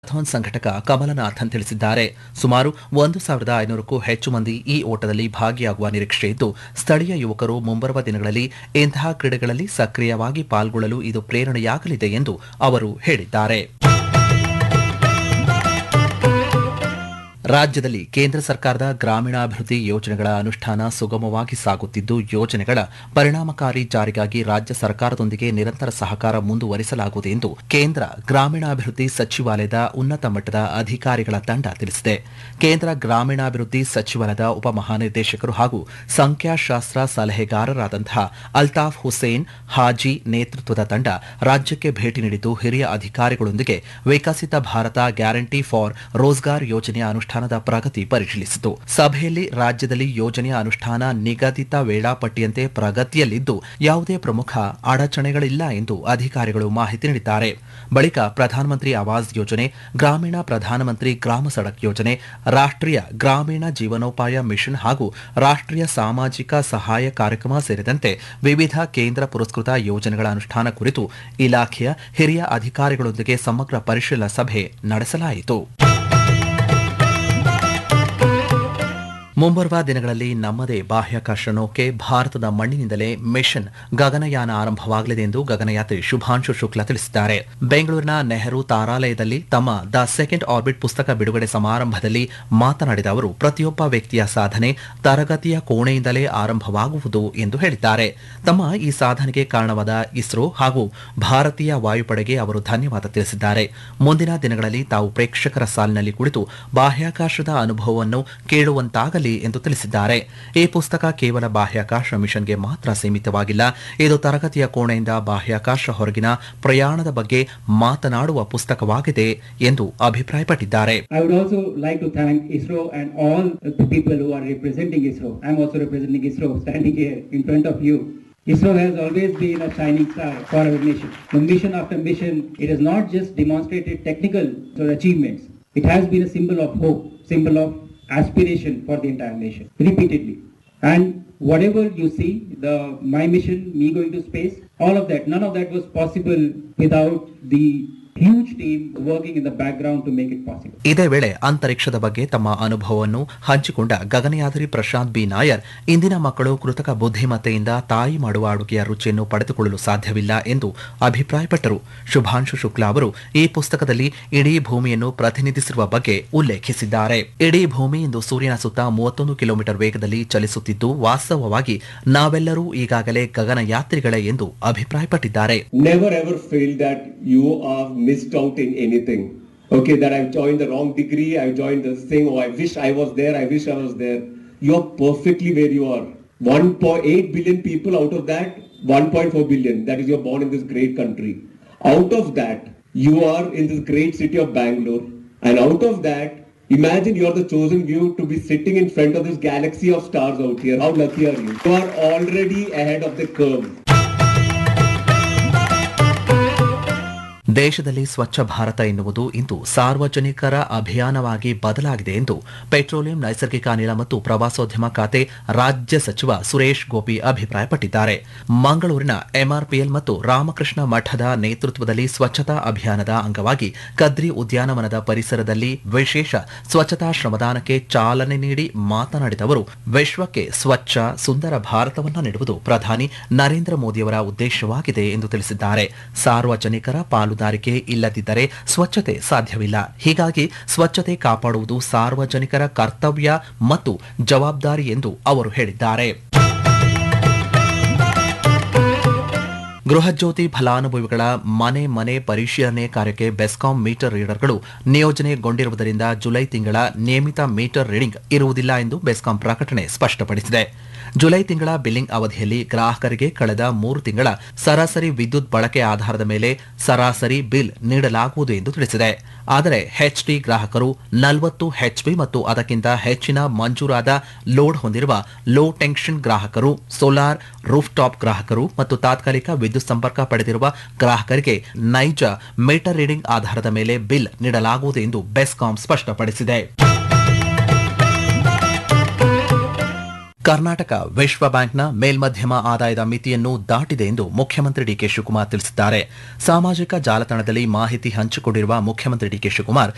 Marathon ಸಂಘಟಕ Kamalanathan ತಿಳಿಸಿದ್ದಾರೆ. ಸುಮಾರು 1,500ಕ್ಕೂ ಹೆಚ್ಚು ಮಂದಿ ಈ ಓಟದಲ್ಲಿ ಭಾಗಿಯಾಗುವ ನಿರೀಕ್ಷೆ ಇದ್ದು, ಸ್ಥಳೀಯ ಯುವಕರು ಮುಂಬರುವ ದಿನಗಳಲ್ಲಿ ಇಂತಹ ಕ್ರೀಡೆಗಳಲ್ಲಿ ಸಕ್ರಿಯವಾಗಿ ಪಾಲ್ಗೊಳ್ಳಲು ಇದು ಪ್ರೇರಣೆಯಾಗಲಿದೆ ಎಂದು ಅವರು ಹೇಳಿದ್ದಾರೆ. ರಾಜ್ಯದಲ್ಲಿ ಕೇಂದ್ರ ಸರ್ಕಾರದ ಗ್ರಾಮೀಣಾಭಿವೃದ್ಧಿ ಯೋಜನೆಗಳ ಅನುಷ್ಠಾನ ಸುಗಮವಾಗಿ ಸಾಗುತ್ತಿದ್ದು, ಯೋಜನೆಗಳ ಪರಿಣಾಮಕಾರಿ ಜಾರಿಗಾಗಿ ರಾಜ್ಯ ಸರ್ಕಾರದೊಂದಿಗೆ ನಿರಂತರ ಸಹಕಾರ ಮುಂದುವರಿಸಲಾಗುವುದು ಎಂದು ಕೇಂದ್ರ ಗ್ರಾಮೀಣಾಭಿವೃದ್ಧಿ ಸಚಿವಾಲಯದ ಉನ್ನತ ಮಟ್ಟದ ಅಧಿಕಾರಿಗಳ ತಂಡ ತಿಳಿಸಿದೆ. ಕೇಂದ್ರ ಗ್ರಾಮೀಣಾಭಿವೃದ್ಧಿ ಸಚಿವಾಲಯದ ಉಪಮಹಾನಿರ್ದೇಶಕರು ಹಾಗೂ ಸಂಖ್ಯಾಶಾಸ್ತ್ರ ಸಲಹೆಗಾರರಾದಂತಹ ಅಲ್ತಾಫ್ ಹುಸೇನ್ ಹಾಜಿ ನೇತೃತ್ವದ ತಂಡ ರಾಜ್ಯಕ್ಕೆ ಭೇಟಿ ನೀಡಿದ್ದು, ಹಿರಿಯ ಅಧಿಕಾರಿಗಳೊಂದಿಗೆ ವಿಕಸಿತ ಭಾರತ ಗ್ಯಾರಂಟಿ ಫಾರ್ ರೋಜ್ಗಾರ್ ಯೋಜನೆಯ ಅನುಷ್ಠಾನದ ಪ್ರಗತಿ ಪರಿಶೀಲಿಸಿತು. ಸಭೆಯಲ್ಲಿ ರಾಜ್ಯದಲ್ಲಿ ಯೋಜನೆಯ ಅನುಷ್ಠಾನ ನಿಗದಿತ ವೇಳಾಪಟ್ಟಿಯಂತೆ ಪ್ರಗತಿಯಲ್ಲಿದ್ದು, ಯಾವುದೇ ಪ್ರಮುಖ ಅಡಚಣೆಗಳಿಲ್ಲ ಎಂದು ಅಧಿಕಾರಿಗಳು ಮಾಹಿತಿ ನೀಡಿದ್ದಾರೆ. ಬಳಿಕ ಪ್ರಧಾನಮಂತ್ರಿ ಆವಾಸ್ ಯೋಜನೆ, ಗ್ರಾಮೀಣ ಪ್ರಧಾನಮಂತ್ರಿ ಗ್ರಾಮ ಸಡಕ್ ಯೋಜನೆ, ರಾಷ್ಟ್ರೀಯ ಗ್ರಾಮೀಣ ಜೀವನೋಪಾಯ ಮಿಷನ್ ಹಾಗೂ ರಾಷ್ಟ್ರೀಯ ಸಾಮಾಜಿಕ ಸಹಾಯ ಕಾರ್ಯಕ್ರಮ ಸೇರಿದಂತೆ ವಿವಿಧ ಕೇಂದ್ರ ಪುರಸ್ಕೃತ ಯೋಜನೆಗಳ ಅನುಷ್ಠಾನ ಕುರಿತು ಇಲಾಖೆಯ ಹಿರಿಯ ಅಧಿಕಾರಿಗಳೊಂದಿಗೆ ಸಮಗ್ರ ಪರಿಶೀಲನಾ ಸಭೆ ನಡೆಸಲಾಯಿತು. ಮುಂಬರುವ ದಿನಗಳಲ್ಲಿ ನಮ್ಮದೇ ಬಾಹ್ಯಾಕಾಶ ನೌಕೆ ಭಾರತದ ಮಣ್ಣಿನಿಂದಲೇ ಮಿಷನ್ ಗಗನಯಾನ ಆರಂಭವಾಗಲಿದೆ ಎಂದು ಗಗನಯಾತ್ರಿ ಶುಭಾಂಶು ಶುಕ್ಲಾ ತಿಳಿಸಿದ್ದಾರೆ. ಬೆಂಗಳೂರಿನ ನೆಹರು ತಾರಾಲಯದಲ್ಲಿ ತಮ್ಮ ದ ಸೆಕೆಂಡ್ ಆರ್ಬಿಟ್ ಪುಸ್ತಕ ಬಿಡುಗಡೆ ಸಮಾರಂಭದಲ್ಲಿ ಮಾತನಾಡಿದ ಅವರು, ಪ್ರತಿಯೊಬ್ಬ ವ್ಯಕ್ತಿಯ ಸಾಧನೆ ತರಗತಿಯ ಕೋಣೆಯಿಂದಲೇ ಆರಂಭವಾಗುವುದು ಎಂದು ಹೇಳಿದ್ದಾರೆ. ತಮ್ಮ ಈ ಸಾಧನೆಗೆ ಕಾರಣವಾದ ಇಸ್ರೋ ಹಾಗೂ ಭಾರತೀಯ ವಾಯುಪಡೆಗೆ ಅವರು ಧನ್ಯವಾದ ತಿಳಿಸಿದ್ದಾರೆ. ಮುಂದಿನ ದಿನಗಳಲ್ಲಿ ತಾವು ಪ್ರೇಕ್ಷಕರ ಸಾಲಿನಲ್ಲಿ ಕುಳಿತು ಬಾಹ್ಯಾಕಾಶದ ಅನುಭವವನ್ನು ಕೇಳುವಂತಾಗಲಿ ಎಂದು ತಿಳಿಸಿದ್ದಾರೆ. ಈ ಪುಸ್ತಕ ಕೇವಲ ಬಾಹ್ಯಾಕಾಶ ಮಿಷನ್ಗೆ ಮಾತ್ರ ಸೀಮಿತವಾಗಿಲ್ಲ, ಇದು ತರಗತಿಯ ಕೋಣೆಯಿಂದ ಬಾಹ್ಯಾಕಾಶ ಹೊರಗಿನ ಪ್ರಯಾಣದ ಬಗ್ಗೆ ಮಾತನಾಡುವ ಪುಸ್ತಕವಾಗಿದೆ ಎಂದು ಅಭಿಪ್ರಾಯಪಟ್ಟಿದ್ದಾರೆ. I would also like to thank ISRO and all the people who are representing ISRO. I am also representing ISRO standing here in front of you. ISRO has always been a shining star for our nation. The mission after mission, it has not just demonstrated technical achievements. It has been a symbol of hope, symbol of aspiration for the entire nation, repeatedly. And whatever you see, my mission, me going to space, all of that, none of that was possible without the huge team working in the background to make it possible. ಇದೇ ವೇಳೆ ಅಂತರಿಕ್ಷದ ಬಗ್ಗೆ ತಮ್ಮ ಅನುಭವವನ್ನು ಹಂಚಿಕೊಂಡ ಗಗನಯಾತ್ರಿ Prashant B Nair, ಇಂದಿನ ಮಕ್ಕಳು ಕೃತಕ ಬುದ್ಧಿಮತ್ತೆಯಿಂದ ತಾಯಿ ಮಾಡುವ ಅಡುಗೆಯ ರುಚಿಯನ್ನು ಪಡೆದುಕೊಳ್ಳಲು ಸಾಧ್ಯವಿಲ್ಲ ಎಂದು ಅಭಿಪ್ರಾಯಪಟ್ಟರು. ಶುಭಾಂಶು ಶುಕ್ಲಾ ಅವರು ಈ ಪುಸ್ತಕದಲ್ಲಿ ಇಡೀ ಭೂಮಿಯನ್ನು ಪ್ರತಿನಿಧಿಸಿರುವ ಬಗ್ಗೆ ಉಲ್ಲೇಖಿಸಿದ್ದಾರೆ. ಇಡೀ ಭೂಮಿ ಇಂದು ಸೂರ್ಯನ ಸುತ್ತ 31 ಕಿಲೋಮೀಟರ್ ವೇಗದಲ್ಲಿ ಚಲಿಸುತ್ತಿದ್ದು, ವಾಸ್ತವವಾಗಿ ನಾವೆಲ್ಲರೂ ಈಗಾಗಲೇ ಗಗನಯಾತ್ರಿಗಳೇ ಎಂದು ಅಭಿಪ್ರಾಯಪಟ್ಟಿದ್ದಾರೆ. Never ever feel that you are missed out in anything. Okay, that I've joined the wrong degree, I've joined this thing, oh I wish I was there, I wish I was there. You're perfectly where you are. 1.8 billion people, out of that 1.4 billion, that is you're born in this great country. Out of that, you are in this great city of Bangalore. And out of that, imagine you're the chosen few to be sitting in front of this galaxy of stars out here. How lucky are you? You are already ahead of the curve. ದೇಶದಲ್ಲಿ ಸ್ವಚ್ಛ ಭಾರತ ಎನ್ನುವುದು ಇಂದು ಸಾರ್ವಜನಿಕರ ಅಭಿಯಾನವಾಗಿ ಬದಲಾಗಿದೆ ಎಂದು petroleum, ನೈಸರ್ಗಿಕ ಅನಿಲ ಮತ್ತು ಪ್ರವಾಸೋದ್ಯಮ ಖಾತೆ ರಾಜ್ಯ ಸಚಿವ ಸುರೇಶ್ ಗೋಪಿ ಅಭಿಪ್ರಾಯಪಟ್ಟಿದ್ದಾರೆ. ಮಂಗಳೂರಿನ ಎಂಆರ್ಪಿಎಲ್ ಮತ್ತು ರಾಮಕೃಷ್ಣ ಮಠದ ನೇತೃತ್ವದಲ್ಲಿ ಸ್ವಚ್ಛತಾ ಅಭಿಯಾನದ ಅಂಗವಾಗಿ ಕದ್ರಿ ಉದ್ಯಾನವನದ ಪರಿಸರದಲ್ಲಿ ವಿಶೇಷ ಸ್ವಚ್ಛತಾ ಶ್ರಮದಾನಕ್ಕೆ ಚಾಲನೆ ನೀಡಿ ಮಾತನಾಡಿದ ಅವರು, ವಿಶ್ವಕ್ಕೆ ಸ್ವಚ್ಛ ಸುಂದರ ಭಾರತವನ್ನು ನೀಡುವುದು ಪ್ರಧಾನಿ ನರೇಂದ್ರ ಮೋದಿಯವರ ಉದ್ದೇಶವಾಗಿದೆ ಎಂದು ತಿಳಿಸಿದ್ದಾರೆ. ಸಾರ್ವಜನಿಕರ ಪಾಲುದಾರಿಕೆ ಇಲ್ಲದಿದ್ದರೆ ಸ್ವಚ್ಛತೆ ಸಾಧ್ಯವಿಲ್ಲ. ಹೀಗಾಗಿ ಸ್ವಚ್ಛತೆ ಕಾಪಾಡುವುದು ಸಾರ್ವಜನಿಕರ ಕರ್ತವ್ಯ ಮತ್ತು ಜವಾಬ್ದಾರಿ ಎಂದು ಅವರು ಹೇಳಿದ್ದಾರೆ. ಗೃಹಜ್ಯೋತಿ ಫಲಾನುಭವಿಗಳ ಮನೆ ಪರಿಶೀಲನೆ ಕಾರ್ಯಕ್ಕೆ ಬೆಸ್ಕಾಂ ಮೀಟರ್ ರೀಡರ್ಗಳು ನಿಯೋಜನೆಗೊಂಡಿರುವುದರಿಂದ ಜುಲೈ ತಿಂಗಳ ನಿಯಮಿತ ಮೀಟರ್ ರೀಡಿಂಗ್ ಇರುವುದಿಲ್ಲ ಎಂದು ಬೆಸ್ಕಾಂ ಪ್ರಕಟಣೆ ಸ್ಪಷ್ಟಪಡಿಸಿದೆ. ಜುಲೈ ತಿಂಗಳ ಬಿಲ್ಲಿಂಗ್ ಅವಧಿಯಲ್ಲಿ ಗ್ರಾಹಕರಿಗೆ ಕಳೆದ 3 ತಿಂಗಳ ಸರಾಸರಿ ವಿದ್ಯುತ್ ಬಳಕೆ ಆಧಾರದ ಮೇಲೆ ಸರಾಸರಿ ಬಿಲ್ ನೀಡಲಾಗುವುದು ಎಂದು ತಿಳಿಸಿದೆ. ಆದರೆ ಎಚ್ಟಿ ಗ್ರಾಹಕರು 40 ಎಚ್ಪಿ ಮತ್ತು ಅದಕ್ಕಿಂತ ಹೆಚ್ಚಿನ ಮಂಜೂರಾದ ಲೋಡ್ ಹೊಂದಿರುವ ಲೋ ಟೆನ್ಷನ್ ಗ್ರಾಹಕರು, ಸೋಲಾರ್ ರೂಫ್ಟಾಪ್ ಗ್ರಾಹಕರು ಮತ್ತು ತಾತ್ಕಾಲಿಕ ವಿದ್ಯುತ್ ಸಂಪರ್ಕ ಪಡೆದಿರುವ ಗ್ರಾಹಕರಿಗೆ ನೈಜ ಮೀಟರ್ ರೀಡಿಂಗ್ ಆಧಾರದ ಮೇಲೆ ಬಿಲ್ ನೀಡಲಾಗುವುದು ಎಂದು ಬೆಸ್ಕಾಂ ಸ್ಪಷ್ಟಪಡಿಸಿದೆ. ಕರ್ನಾಟಕ ವಿಶ್ವ ಬ್ಯಾಂಕ್ನ ಮೇಲ್ಮಧ್ಯಮ ಆದಾಯದ ಮಿತಿಯನ್ನು ದಾಟಿದೆ ಎಂದು ಮುಖ್ಯಮಂತ್ರಿ ಡಿಕೆ ಶಿವಕುಮಾರ್ ತಿಳಿಸಿದ್ದಾರೆ. ಸಾಮಾಜಿಕ ಜಾಲತಾಣದಲ್ಲಿ ಮಾಹಿತಿ ಹಂಚಿಕೊಂಡಿರುವ ಮುಖ್ಯಮಂತ್ರಿ ಡಿಕೆ ಶಿವಕುಮಾರ್